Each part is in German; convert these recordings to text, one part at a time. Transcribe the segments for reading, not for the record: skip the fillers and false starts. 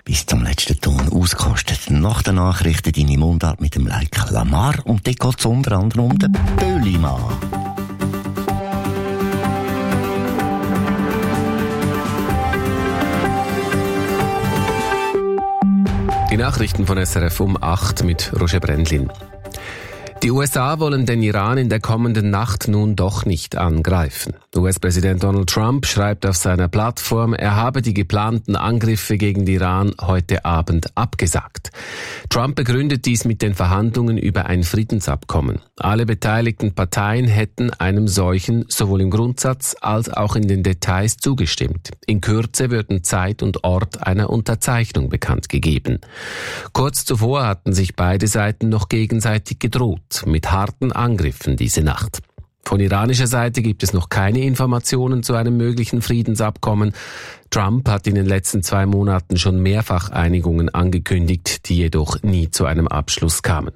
bis zum letzten Ton ausgekostet. Nach den Nachrichten deine Mundart mit dem Like Lamar und dort geht es unter anderem um den Böllimann. Die Nachrichten von SRF um 8 mit Roger Brendlin. Die USA wollen den Iran in der kommenden Nacht nun doch nicht angreifen. US-Präsident Donald Trump schreibt auf seiner Plattform, er habe die geplanten Angriffe gegen den Iran heute Abend abgesagt. Trump begründet dies mit den Verhandlungen über ein Friedensabkommen. Alle beteiligten Parteien hätten einem solchen sowohl im Grundsatz als auch in den Details zugestimmt. In Kürze würden Zeit und Ort einer Unterzeichnung bekannt gegeben. Kurz zuvor hatten sich beide Seiten noch gegenseitig gedroht mit harten Angriffen diese Nacht. Von iranischer Seite gibt es noch keine Informationen zu einem möglichen Friedensabkommen. Trump hat in den letzten 2 Monaten schon mehrfach Einigungen angekündigt, die jedoch nie zu einem Abschluss kamen.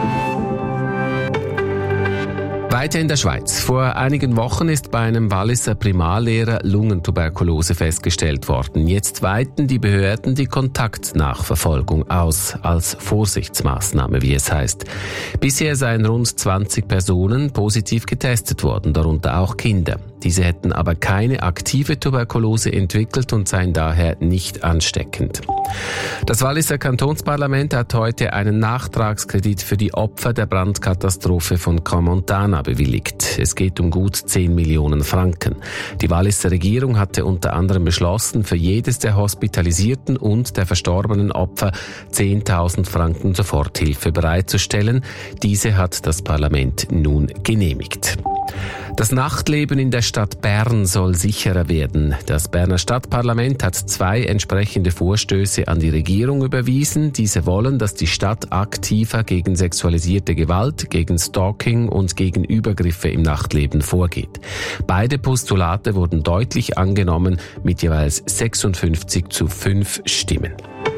Weiter in der Schweiz. Vor einigen Wochen ist bei einem Walliser Primarlehrer Lungentuberkulose festgestellt worden. Jetzt weiten die Behörden die Kontaktnachverfolgung aus, als Vorsichtsmaßnahme, wie es heißt. Bisher seien rund 20 Personen positiv getestet worden, darunter auch Kinder. Diese hätten aber keine aktive Tuberkulose entwickelt und seien daher nicht ansteckend. Das Walliser Kantonsparlament hat heute einen Nachtragskredit für die Opfer der Brandkatastrophe von Crans-Montana bewilligt. Es geht um gut 10 Millionen Franken. Die Walliser Regierung hatte unter anderem beschlossen, für jedes der hospitalisierten und der verstorbenen Opfer 10.000 Franken Soforthilfe bereitzustellen. Diese hat das Parlament nun genehmigt. Das Nachtleben in der Stadt Bern soll sicherer werden. Das Berner Stadtparlament hat 2 entsprechende Vorstöße an die Regierung überwiesen. Diese wollen, dass die Stadt aktiver gegen sexualisierte Gewalt, gegen Stalking und gegen Übergriffe im Nachtleben vorgeht. Beide Postulate wurden deutlich angenommen mit jeweils 56:5 Stimmen.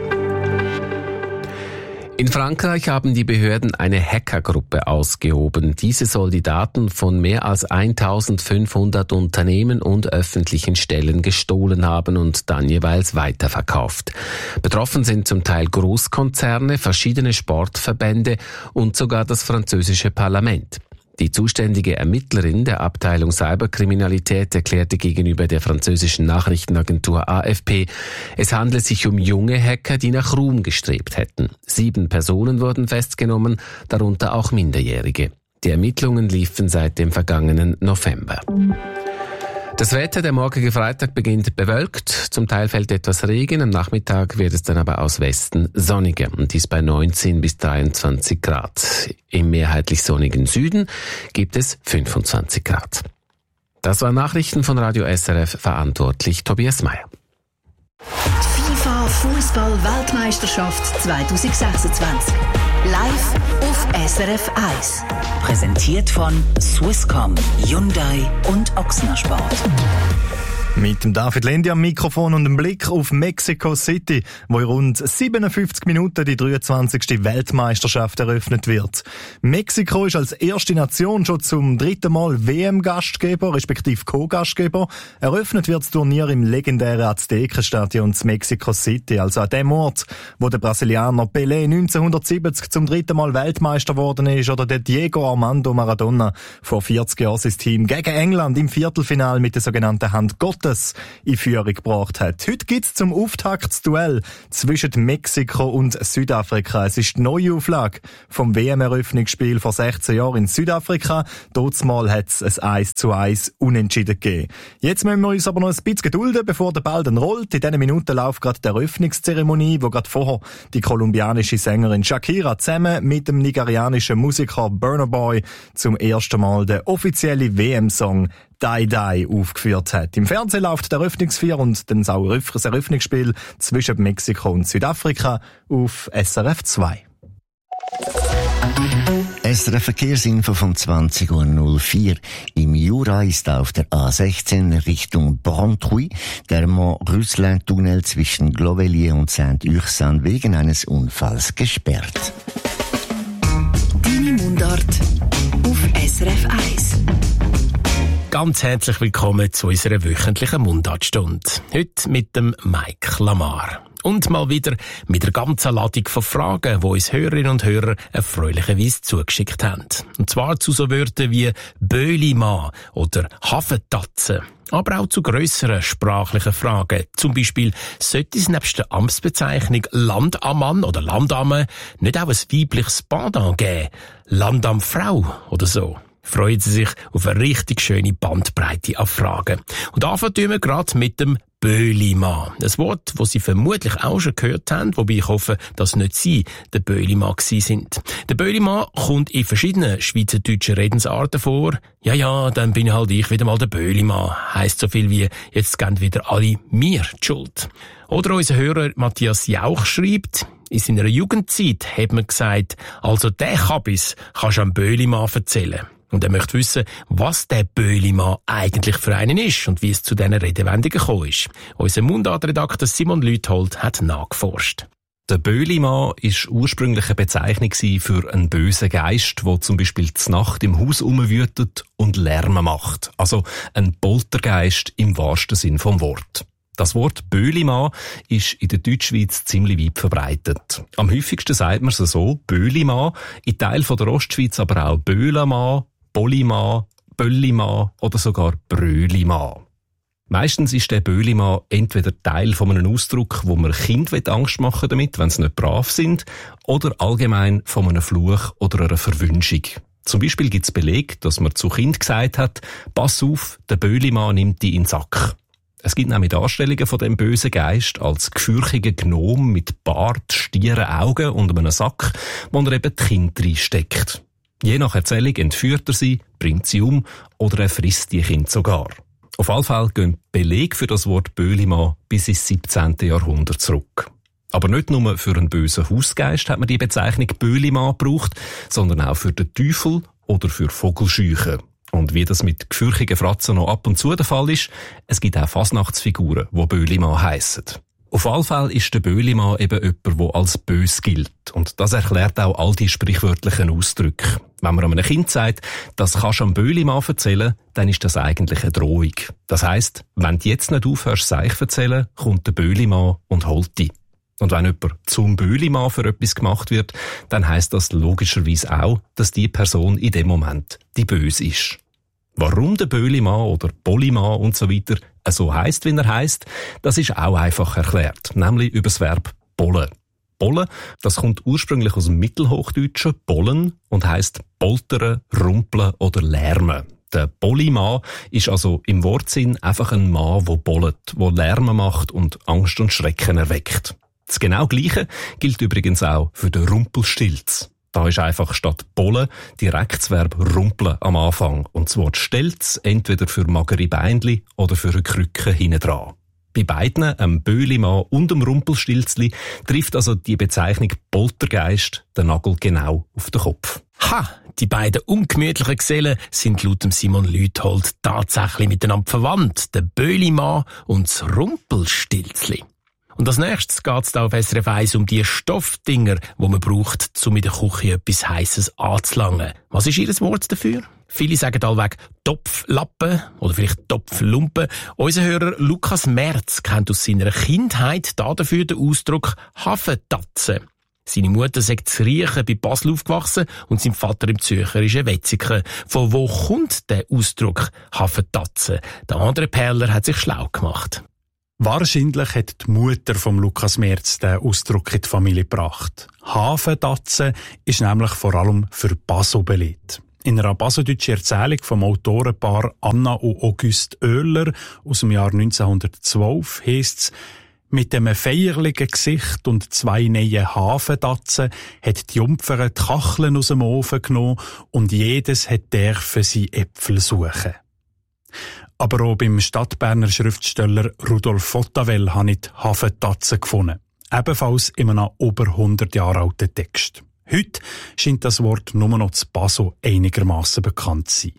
In Frankreich haben die Behörden eine Hackergruppe ausgehoben. Diese soll die Daten von mehr als 1500 Unternehmen und öffentlichen Stellen gestohlen haben und dann jeweils weiterverkauft. Betroffen sind zum Teil Großkonzerne, verschiedene Sportverbände und sogar das französische Parlament. Die zuständige Ermittlerin der Abteilung Cyberkriminalität erklärte gegenüber der französischen Nachrichtenagentur AFP, es handle sich um junge Hacker, die nach Ruhm gestrebt hätten. 7 Personen wurden festgenommen, darunter auch Minderjährige. Die Ermittlungen liefen seit dem vergangenen November. Das Wetter, der morgige Freitag beginnt bewölkt, zum Teil fällt etwas Regen, am Nachmittag wird es dann aber aus Westen sonniger und dies bei 19 bis 23 Grad. Im mehrheitlich sonnigen Süden gibt es 25 Grad. Das waren Nachrichten von Radio SRF, verantwortlich Tobias Meyer. Die FIFA Fußball-Weltmeisterschaft 2026. Live auf SRF 1. Präsentiert von Swisscom, Hyundai und Ochsner Sport. Mit dem David Lendi am Mikrofon und einem Blick auf Mexico City, wo in rund 57 Minuten die 23. Weltmeisterschaft eröffnet wird. Mexiko ist als erste Nation schon zum 3. Mal WM-Gastgeber, respektive Co-Gastgeber. Eröffnet wird das Turnier im legendären Aztekenstadion in Mexico City, also an dem Ort, wo der Brasilianer Pelé 1970 zum 3. Mal Weltmeister geworden ist oder der Diego Armando Maradona vor 40 Jahren sein Team gegen England im Viertelfinale mit der sogenannten Hand Gottes in Führung gebracht hat. Heute gibt's zum Auftakt das Duell zwischen Mexiko und Südafrika. Es ist die Neuauflage vom WM-Eröffnungsspiel vor 16 Jahren in Südafrika. Dortmal hat es ein 1:1 Unentschieden gegeben. Jetzt müssen wir uns aber noch ein bisschen gedulden, bevor der Ball dann rollt. In diesen Minuten läuft gerade die Eröffnungszeremonie, wo gerade vorher die kolumbianische Sängerin Shakira zusammen mit dem nigerianischen Musiker Burna Boy zum ersten Mal den offiziellen WM-Song Die Die aufgeführt hat. Im Fernsehen läuft der Eröffnungsfeier und dann auch das Eröffnungsspiel zwischen Mexiko und Südafrika auf SRF 2. SRF Verkehrsinfo von 20.04 Uhr. Im Jura ist auf der A16 Richtung Brantruy der Mont-Russelin-Tunnel zwischen Glovellier und Saint-Ursanne wegen eines Unfalls gesperrt. Deine Mundart auf SRF 1. Ganz herzlich willkommen zu unserer wöchentlichen Mundartstunde. Heute mit dem Mike Lamar. Und mal wieder mit einer ganzen Ladung von Fragen, die uns Hörerinnen und Hörer erfreulicherweise zugeschickt haben. Und zwar zu so Wörtern wie Böhlimann oder Hafentatze. Aber auch zu grösseren sprachlichen Fragen. Zum Beispiel, sollte es nebst der Amtsbezeichnung Landammann oder Landamme nicht auch ein weibliches Pendant geben? Landamfrau oder so? Freuen Sie sich auf eine richtig schöne Bandbreite an Fragen. Und anfangen wir gerade mit dem Böhlimann. Ein Wort, das Sie vermutlich auch schon gehört haben, wobei ich hoffe, dass nicht Sie der Böhlimann gewesen sind. Der Böhlimann kommt in verschiedenen schweizerdeutschen Redensarten vor. Ja, dann bin halt ich wieder mal der Böhlimann. Heisst so viel wie, jetzt geben wieder alle mir die Schuld. Oder unser Hörer Matthias Jauch schreibt, in seiner Jugendzeit hat man gesagt, also der Kabis kannst du am Böhlimann erzählen. Und er möchte wissen, was der Böhlimann eigentlich für einen ist und wie es zu diesen Redewendungen gekommen ist. Unser Mundartredakteur Simon Lüthold hat nachgeforscht. Der Böhlimann war ursprünglich eine Bezeichnung für einen bösen Geist, der zum Beispiel zur Nacht im Haus rumwütet und Lärm macht. Also ein Poltergeist im wahrsten Sinn vom Wort. Das Wort Böhlimann ist in der Deutschschweiz ziemlich weit verbreitet. Am häufigsten sagt man es so, Böhlimann, in Teilen der Ostschweiz aber auch Böhlemann, Bollimann, Böllimann oder sogar Brölimann. Meistens ist der Böhlimann entweder Teil von einem Ausdruck, wo man Kind Angst machen damit, wenn sie nicht brav sind, oder allgemein von einem Fluch oder einer Verwünschung. Zum Beispiel gibt es Beleg, dass man zu Kind gesagt hat, pass auf, der Böhlimann nimmt dich in den Sack. Es gibt nämlich Darstellungen von dem bösen Geist als gefürchiger Gnom mit Bart, stieren Augen und einem Sack, wo er eben die Kinder reinsteckt. Je nach Erzählung entführt er sie, bringt sie um oder er frisst die Kinder sogar. Auf alle Fälle gehen Belege für das Wort Böhlimann bis ins 17. Jahrhundert zurück. Aber nicht nur für einen bösen Hausgeist hat man die Bezeichnung Böhlimann gebraucht, sondern auch für den Teufel oder für Vogelscheuchen. Und wie das mit gefürchigen Fratzen noch ab und zu der Fall ist, es gibt auch Fasnachtsfiguren, die Böhlimann heissen. Auf alle Fälle ist der Böhlimann eben jemand, der als bös gilt. Und das erklärt auch all die sprichwörtlichen Ausdrücke. Wenn man einem Kind sagt, das kannst du am Böhlimann erzählen, dann ist das eigentlich eine Drohung. Das heisst, wenn du jetzt nicht aufhörst, Seich zu erzählen, kommt der Böhlimann und holt dich. Und wenn jemand zum Böhlimann für etwas gemacht wird, dann heisst das logischerweise auch, dass die Person in dem Moment die Böse ist. Warum der Böhlimann oder Bollimann und so weiter so heisst, wie er heisst, das ist auch einfach erklärt, nämlich über das Verb bollen. Bollen, das kommt ursprünglich aus dem Mittelhochdeutschen bollen und heisst poltern, rumpeln oder lärmen. Der Bollimann ist also im Wortsinn einfach ein Mann, der bollet, der Lärm macht und Angst und Schrecken erweckt. Das genau Gleiche gilt übrigens auch für den Rumpelstilz. Da ist einfach statt bollen direkt das Verb rumpeln am Anfang. Und das Wort Stelz entweder für magere Beinli oder für eine Krücke hinten dran. Bei beiden, dem Böhlimann und dem Rumpelstilzli, trifft also die Bezeichnung Poltergeist den Nagel genau auf den Kopf. Ha! Die beiden ungemütlichen Gesellen sind laut Simon Lüthold tatsächlich miteinander verwandt. Der Böhlimann und das Rumpelstilzli. Und als nächstes geht es da auf SRF 1 um die Stoffdinger, die man braucht, um in der Küche etwas Heisses anzulangen. Was ist Ihr Wort dafür? Viele sagen allweg Topflappen oder vielleicht Topflumpen. Unser Hörer Lukas Merz kennt aus seiner Kindheit dafür den Ausdruck Hafentatze. Seine Mutter sagt zu Riechen bei Basel aufgewachsen und sein Vater im Zürcherischen Wetzikon. Von wo kommt der Ausdruck Hafentatze? Der andere Perler hat sich schlau gemacht. Wahrscheinlich hat die Mutter vom Lukas Merz den Ausdruck in die Familie gebracht. Hafentatze ist nämlich vor allem für Baso belegt. In einer basodeutschen Erzählung vom Autorenpaar Anna und August Oehler aus dem Jahr 1912 heisst es: Mit einem feierlichen Gesicht und 2 neuen Hafentatzen hat die Jungfer die Kacheln aus dem Ofen genommen und jedes hat dürfen sie Äpfel suchen. Aber auch beim Stadtberner Schriftsteller Rudolf Fotavel habe ich die Hafentatze gefunden. Ebenfalls in einem über 100 Jahre alten Text. Heute scheint das Wort nur noch zu Baso einigermaßen bekannt zu sein.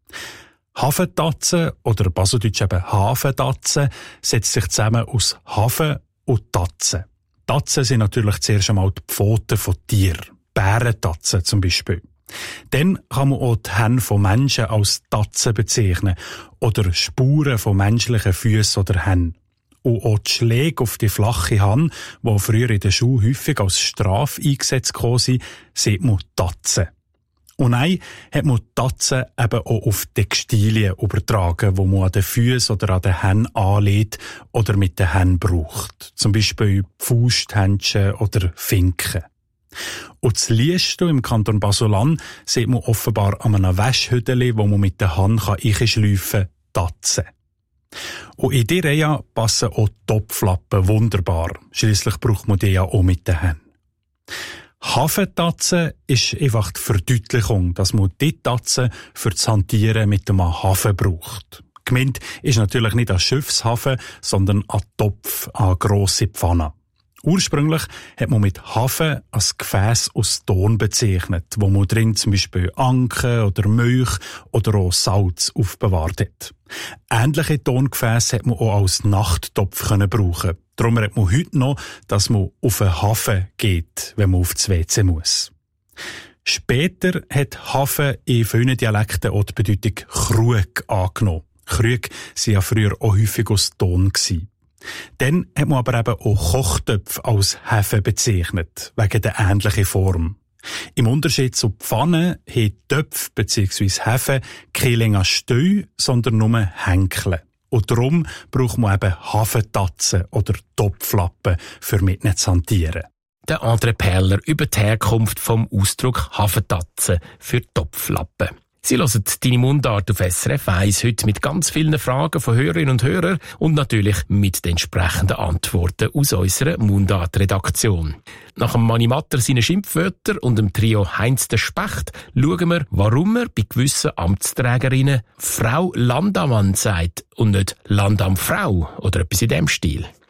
Hafentatze oder basodeutsch eben Hafentatze setzt sich zusammen aus Hafen und Tatze. Tatzen sind natürlich zuerst einmal die Pfoten von Tieren. Bärentatzen zum Beispiel. Dann kann man auch die Hände von Menschen als Tatzen bezeichnen oder Spuren von menschlichen Füßen oder Händen. und auch die Schläge auf die flache Hand, die früher in der Schule häufig als Strafe eingesetzt wurden, sieht man Tatzen. Und dann hat man die Tatzen eben auch auf Textilien übertragen, die man an den Füßen oder an den Händen anlegt oder mit den Händen braucht. Zum Beispiel Fausthändchen oder Finken. Und das Liestel im Kanton Basel-Land sieht man offenbar an einem Wäschhüteli, wo man mit der Hand einschleifen kann, Tatzen. Und in die Reihe passen auch Topflappen wunderbar. Schliesslich braucht man die ja auch mit den Händen. Hafentatzen ist einfach die Verdeutlichung, dass man die Tatzen für das Hantieren mit dem Hafen braucht. Gemeint ist natürlich nicht ein Schiffshafen, sondern ein Topf, eine grosse Pfanne. Ursprünglich hat man mit Hafen ein Gefäß aus Ton bezeichnet, wo man drin zum Beispiel Anken oder Milch oder auch Salz aufbewahrt hat. Ähnliche Tongefäße hat man auch als Nachttopf brauchen. Darum hat man heute noch, dass man auf einen Hafen geht, wenn man auf das WC muss. Später hat Hafen in vielen Dialekten auch die Bedeutung Krug angenommen. Krüge waren ja früher auch häufig aus Ton. Dann hat man aber eben auch Kochtöpfe als Hefe bezeichnet, wegen der ähnlichen Form. Im Unterschied zu Pfannen haben Töpfe bzw. Hefe keine länger Steu, sondern nur Henkel. Und darum braucht man eben Hafentatzen oder Topflappen für mit ihnen zu hantieren. Der André Perler über die Herkunft vom Ausdruck Hafentatzen für Topflappen. Sie hören «Deine Mundart» auf SRF 1 heute mit ganz vielen Fragen von Hörerinnen und Hörern und natürlich mit den entsprechenden Antworten aus unserer Mundart-Redaktion. Nach dem Mani Matter seinen Schimpfwörtern und dem Trio Heinz der Specht schauen wir, warum man bei gewissen Amtsträgerinnen Frau Landammann sagt und nicht Landamfrau oder etwas in dem Stil.